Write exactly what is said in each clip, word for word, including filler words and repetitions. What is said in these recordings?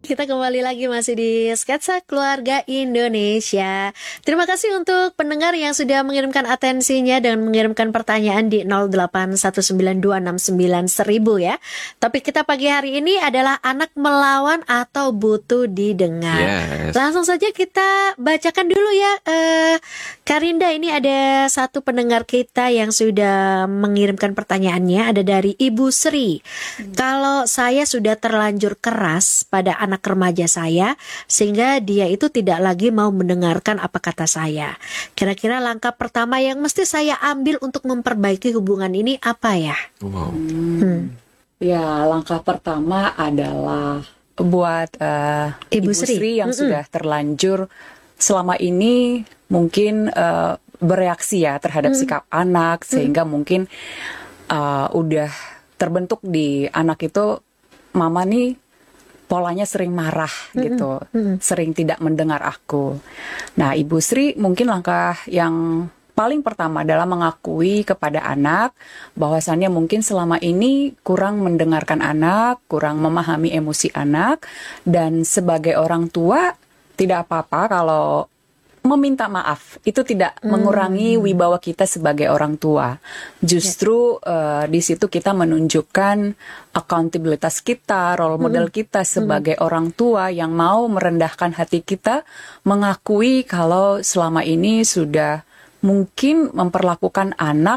Kita kembali lagi masih di Sketsa Keluarga Indonesia. Terima kasih untuk pendengar yang sudah mengirimkan atensinya dan mengirimkan pertanyaan di nol delapan satu sembilan dua enam sembilan seribu ya. Topik kita pagi hari ini adalah anak melawan atau butuh didengar. Yes. Langsung saja kita bacakan dulu ya. Uh, Karinda, ini ada satu pendengar kita yang sudah mengirimkan pertanyaannya. Ada dari Ibu Sri. Hmm. Kalau saya sudah terlanjur keras pada anak anak remaja saya, sehingga dia itu tidak lagi mau mendengarkan apa kata saya. Kira-kira langkah pertama yang mesti saya ambil untuk memperbaiki hubungan ini apa ya? Wow. Hmm. Ya, langkah pertama adalah buat uh, Ibu Ibu Sri, Sri yang Mm-mm. sudah terlanjur selama ini mungkin uh, bereaksi ya terhadap mm. sikap anak, sehingga mm. mungkin uh, udah terbentuk di anak itu, mama nih polanya sering marah gitu, mm-hmm. sering tidak mendengar aku. Nah, Ibu Sri mungkin langkah yang paling pertama adalah mengakui kepada anak bahwasannya mungkin selama ini kurang mendengarkan anak, kurang memahami emosi anak, dan sebagai orang tua tidak apa-apa kalau meminta maaf. Itu tidak hmm. mengurangi wibawa kita sebagai orang tua. Justru yeah. uh, di situ kita menunjukkan akuntabilitas kita, role model hmm. kita sebagai hmm. orang tua yang mau merendahkan hati kita, mengakui kalau selama ini sudah mungkin memperlakukan anak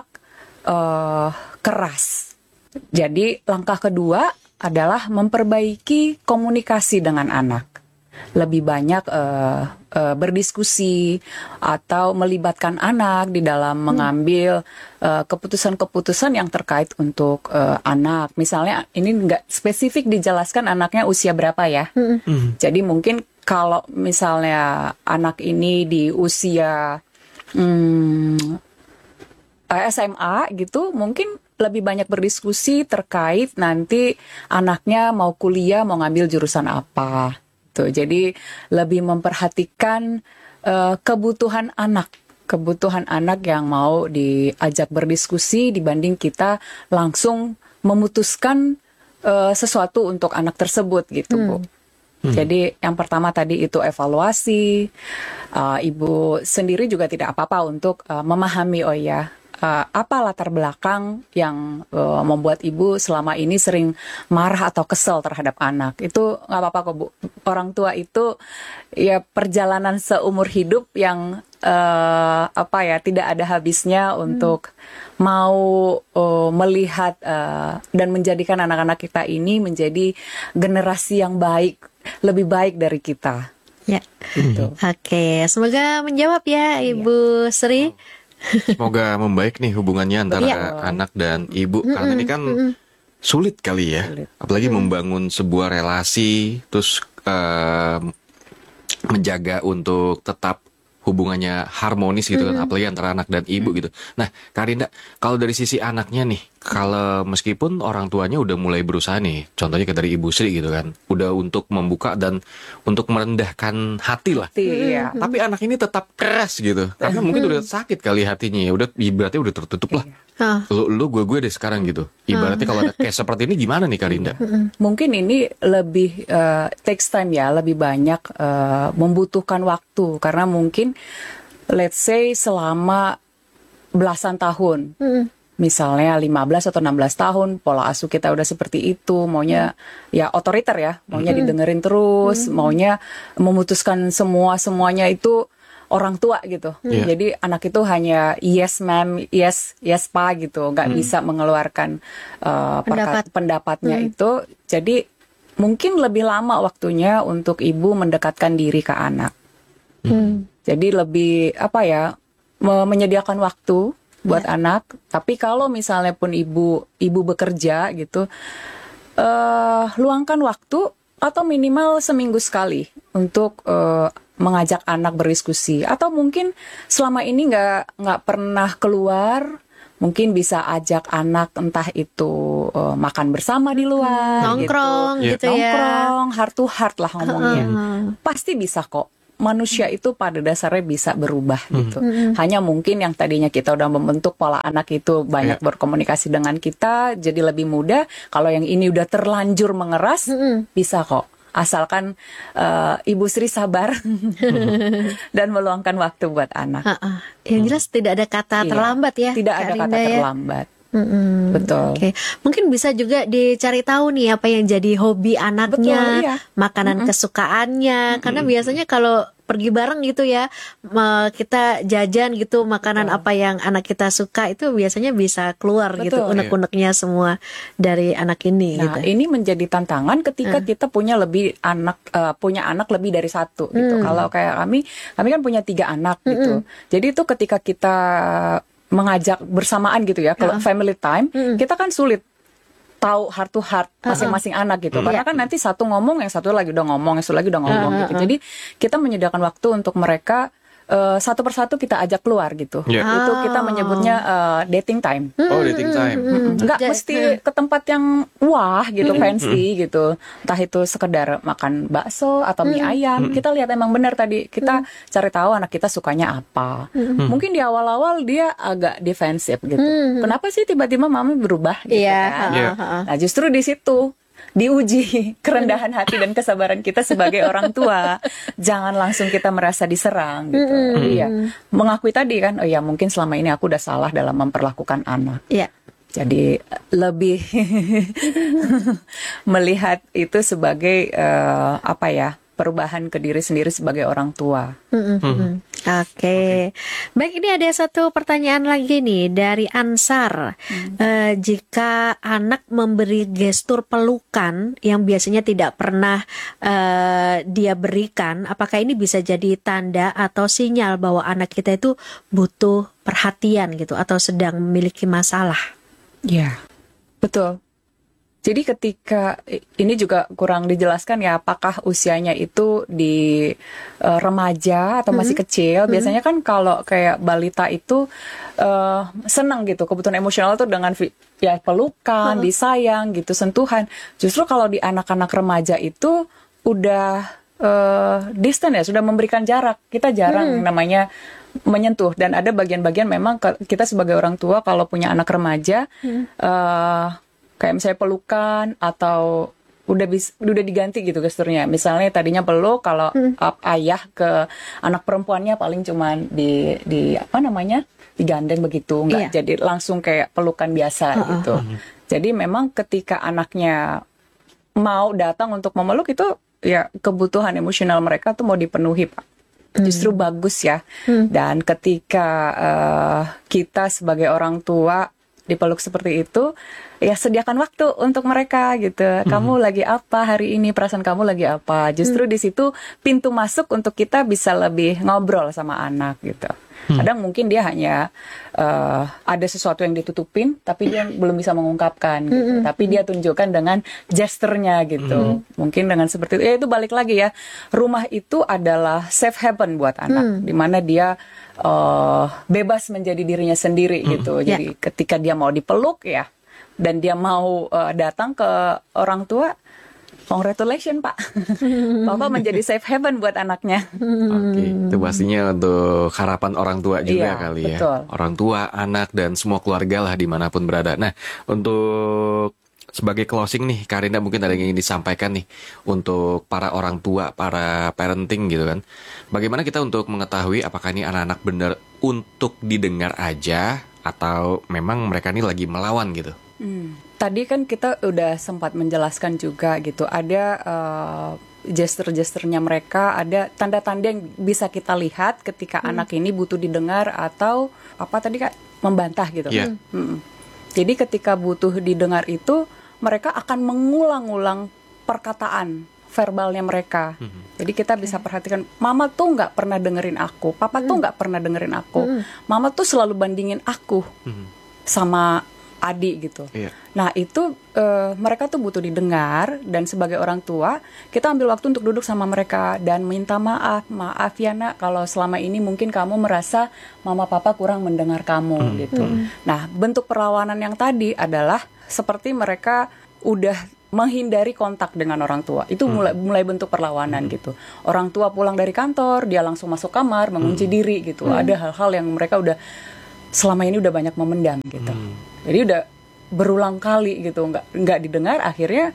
uh, keras. Jadi langkah kedua adalah memperbaiki komunikasi dengan anak. Lebih banyak uh, uh, berdiskusi atau melibatkan anak di dalam mengambil uh, keputusan-keputusan yang terkait untuk uh, anak. Misalnya ini nggak spesifik dijelaskan anaknya usia berapa ya. Mm-hmm. Jadi mungkin kalau misalnya anak ini di usia hmm, S M A gitu, mungkin lebih banyak berdiskusi terkait nanti anaknya mau kuliah, mau ngambil jurusan apa. Jadi lebih memperhatikan uh, kebutuhan anak, kebutuhan anak yang mau diajak berdiskusi dibanding kita langsung memutuskan uh, sesuatu untuk anak tersebut gitu, hmm. Bu. Hmm. Jadi yang pertama tadi itu evaluasi. Uh, Ibu sendiri juga tidak apa-apa untuk uh, memahami, oh ya, uh, apa latar belakang yang uh, membuat Ibu selama ini sering marah atau kesel terhadap anak. Itu nggak apa-apa kok, Bu. Orang tua itu ya perjalanan seumur hidup yang uh, apa ya tidak ada habisnya untuk hmm. mau uh, melihat uh, dan menjadikan anak-anak kita ini menjadi generasi yang baik, lebih baik dari kita. Ya, gitu. Oke, semoga menjawab ya Ibu ya. Sri. Semoga membaik nih hubungannya antara ya. anak dan ibu, mm-mm, karena ini kan mm-mm. sulit kali ya, sulit. apalagi mm-mm. membangun sebuah relasi, terus uh, menjaga untuk tetap hubungannya harmonis gitu kan, mm-hmm. apalagi antara anak dan ibu gitu. Nah, Karinda, kalau dari sisi anaknya nih, kalau meskipun orang tuanya udah mulai berusaha nih, contohnya kayak dari Ibu Sri gitu kan, udah untuk membuka dan untuk merendahkan hati lah. Iya. Tapi anak ini tetap keras gitu, karena mungkin udah sakit kali hatinya ya, udah ibaratnya udah tertutup lah. Lu, lu gue gue deh sekarang gitu. Ibaratnya kalau ada kayak seperti ini gimana nih Karinda? Mungkin ini lebih uh, takes time ya, lebih banyak uh, membutuhkan waktu, karena mungkin let's say selama belasan tahun, mm. misalnya lima belas atau enam belas tahun, pola asuh kita udah seperti itu, maunya mm. ya otoriter ya, maunya mm. didengerin terus, mm. maunya memutuskan semua-semuanya itu orang tua gitu. Yeah. Jadi anak itu hanya yes ma'am, yes yes pa gitu, nggak hmm. bisa mengeluarkan uh, pendapat perka- pendapatnya hmm. itu. Jadi mungkin lebih lama waktunya untuk ibu mendekatkan diri ke anak. Hmm. Jadi lebih apa ya, me- menyediakan waktu buat yeah. anak. Tapi kalau misalnya pun ibu ibu bekerja gitu, uh, luangkan waktu atau minimal seminggu sekali untuk uh, mengajak anak berdiskusi, atau mungkin selama ini nggak nggak pernah keluar, mungkin bisa ajak anak entah itu uh, makan bersama di luar, nongkrong gitu, gitu ya, nongkrong heart to heart lah ngomongnya, uh-huh. pasti bisa kok. Manusia itu pada dasarnya bisa berubah hmm. gitu. Hmm. Hanya mungkin yang tadinya kita udah membentuk pola anak itu banyak yeah. berkomunikasi dengan kita, jadi lebih mudah. Kalau yang ini udah terlanjur mengeras, hmm. bisa kok asalkan uh, Ibu Sri sabar dan meluangkan waktu buat anak. Uh-uh. Yang jelas hmm. tidak ada kata iya, terlambat ya. Tidak ada Karinda, kata ya? terlambat. Mm-mm. Betul. Oke, mungkin bisa juga dicari tahu nih apa yang jadi hobi anaknya, Betul, iya. makanan Mm-mm. kesukaannya. Mm-mm. Karena biasanya kalau pergi bareng gitu ya, kita jajan gitu makanan Betul. apa yang anak kita suka itu biasanya bisa keluar Betul. gitu unek-uneknya semua dari anak ini. Nah, gitu. ini menjadi tantangan ketika uh. kita punya lebih anak, uh, punya anak lebih dari satu gitu. Hmm. Kalau kayak kami, kami kan punya tiga anak gitu. Hmm. Jadi itu ketika kita mengajak bersamaan gitu ya, kalau uh. family time, hmm. kita kan sulit tahu heart to heart masing-masing uh-uh. anak gitu. Hmm. Karena kan nanti satu ngomong, yang satu lagi udah ngomong, yang satu lagi udah ngomong uh-uh. gitu. Jadi kita menyediakan waktu untuk mereka uh, satu persatu kita ajak keluar gitu. Yeah. Itu kita menyebutnya uh, dating time. Oh, dating time. Mm-hmm. Nggak J- mesti ke tempat yang wah gitu, mm-hmm. fancy gitu. Entah itu sekedar makan bakso atau mie mm-hmm. ayam. Kita lihat emang benar tadi. Kita mm-hmm. cari tahu anak kita sukanya apa. Mm-hmm. Mungkin di awal-awal dia agak defensif gitu. Mm-hmm. Kenapa sih tiba-tiba mami berubah gitu yeah. kan? Yeah. Nah, justru di situ diuji kerendahan hati dan kesabaran kita sebagai orang tua. Jangan langsung kita merasa diserang gitu. Mm-hmm. Iya, mengakui tadi kan, oh ya mungkin selama ini aku udah salah dalam memperlakukan anak. Iya. Yeah. Jadi lebih melihat itu sebagai uh, apa ya? perubahan ke diri sendiri sebagai orang tua. Mm-hmm. Mm-hmm. Oke, okay. Baik, ini ada satu pertanyaan lagi nih dari Ansar. Mm-hmm. Uh, jika anak memberi gestur pelukan yang biasanya tidak pernah uh, dia berikan, apakah ini bisa jadi tanda atau sinyal bahwa anak kita itu butuh perhatian gitu atau sedang memiliki masalah? Ya, yeah. Betul. Jadi ketika ini juga kurang dijelaskan ya, apakah usianya itu di uh, remaja atau masih mm-hmm. kecil. Biasanya kan kalau kayak balita itu uh, senang gitu, kebutuhan emosional itu dengan ya pelukan, mm-hmm. disayang gitu, sentuhan. Justru kalau di anak-anak remaja itu udah uh, distant ya, sudah memberikan jarak. Kita jarang mm-hmm. namanya menyentuh, dan ada bagian-bagian memang kita sebagai orang tua kalau punya anak remaja mm-hmm. uh, kayak misalnya pelukan atau udah bis, udah diganti gitu gesturnya. Misalnya tadinya peluk, kalau hmm. uh, ayah ke anak perempuannya paling cuman di di apa namanya? digandeng begitu, enggak iya. jadi langsung kayak pelukan biasa uh-uh. gitu. Uh-huh. Jadi memang ketika anaknya mau datang untuk memeluk itu ya kebutuhan emosional mereka tuh mau dipenuhi, Pak. Justru hmm. bagus ya. Hmm. Dan ketika uh, kita sebagai orang tua dipeluk seperti itu, ya sediakan waktu untuk mereka gitu. Kamu hmm. lagi apa hari ini? Perasaan kamu lagi apa? Justru hmm. di situ pintu masuk untuk kita bisa lebih ngobrol sama anak gitu. Hmm. Kadang mungkin dia hanya uh, ada sesuatu yang ditutupin, tapi dia belum bisa mengungkapkan gitu. Hmm. Tapi dia tunjukkan dengan gesturnya gitu. Hmm. Mungkin dengan seperti itu. Ya itu balik lagi ya. Rumah itu adalah safe haven buat anak, hmm. di mana dia uh, bebas menjadi dirinya sendiri hmm. gitu. Jadi yeah. ketika dia mau dipeluk ya, dan dia mau uh, datang ke orang tua, congratulations Pak, Bapak menjadi safe haven buat anaknya. Oke, itu pastinya untuk harapan orang tua juga iya, kali ya. Betul. Orang tua, anak, dan semua keluarga lah dimanapun berada. Nah, untuk sebagai closing nih, Karinda mungkin ada yang ingin disampaikan nih untuk para orang tua, para parenting gitu kan. Bagaimana kita untuk mengetahui apakah ini anak-anak benar untuk didengar aja atau memang mereka ini lagi melawan gitu? Hmm. Tadi kan kita udah sempat menjelaskan juga gitu, ada uh, gesture-gesturnya mereka, ada tanda-tanda yang bisa kita lihat ketika hmm. anak ini butuh didengar atau apa tadi Kak, membantah gitu. Yeah. Hmm. Jadi ketika butuh didengar itu mereka akan mengulang-ulang perkataan verbalnya mereka. Hmm. Jadi kita bisa perhatikan, mama tuh nggak pernah dengerin aku, papa hmm. tuh nggak pernah dengerin aku, hmm. mama tuh selalu bandingin aku hmm. sama adik gitu. Iya. Nah itu uh, mereka tuh butuh didengar, dan sebagai orang tua kita ambil waktu untuk duduk sama mereka dan minta maaf, maaf ya nak kalau selama ini mungkin kamu merasa mama papa kurang mendengar kamu mm. gitu. Mm. Nah bentuk perlawanan yang tadi adalah seperti mereka udah menghindari kontak dengan orang tua. Itu hmm. mulai mulai bentuk perlawanan hmm. gitu. Orang tua pulang dari kantor, dia langsung masuk kamar, mengunci hmm. diri gitu. Hmm. Ada hal-hal yang mereka udah selama ini udah banyak memendam gitu. Hmm. Jadi udah berulang kali gitu, nggak nggak didengar, akhirnya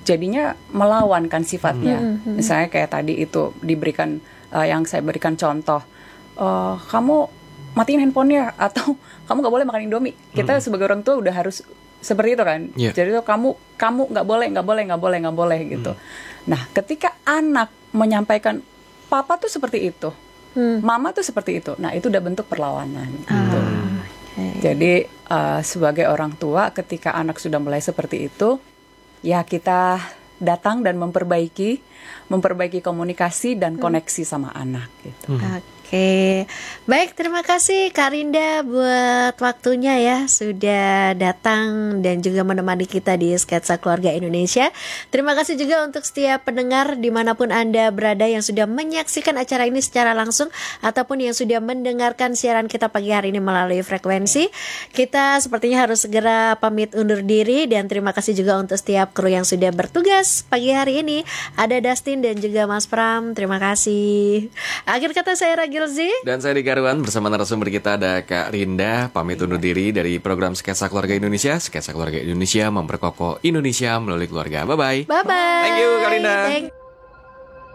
jadinya melawan kan sifatnya. Hmm. Misalnya kayak tadi itu diberikan uh, yang saya berikan contoh, uh, kamu matiin handphonenya atau kamu nggak boleh makan Indomie. Kita hmm. sebagai orang tua udah harus seperti itu kan. Yeah. Jadi tuh kamu kamu nggak boleh nggak boleh nggak boleh nggak boleh gitu. Hmm. Nah, ketika anak menyampaikan papa tuh seperti itu, hmm. mama tuh seperti itu, nah itu udah bentuk perlawanan. Hmm. Gitu. Okay. Jadi uh, sebagai orang tua, ketika anak sudah mulai seperti itu, ya kita datang dan memperbaiki, memperbaiki komunikasi dan koneksi hmm. sama anak. Gitu. Hmm. Oke, baik, terima kasih Kak Rinda buat waktunya ya, sudah datang dan juga menemani kita di Sketsa Keluarga Indonesia. Terima kasih juga untuk setiap pendengar dimanapun Anda berada yang sudah menyaksikan acara ini secara langsung ataupun yang sudah mendengarkan siaran kita pagi hari ini melalui frekuensi. Kita sepertinya harus segera pamit undur diri dan terima kasih juga untuk setiap kru yang sudah bertugas pagi hari ini. Ada Dustin dan juga Mas Pram, terima kasih. Akhir kata saya Ragil dan saya Dika Ruan, bersama narasumber kita ada Kak Rinda. Pamit undur diri dari program Sketsa Keluarga Indonesia. Sketsa Keluarga Indonesia memperkokoh Indonesia melalui keluarga. Bye-bye. Bye-bye. Thank you Kak Rinda. Thank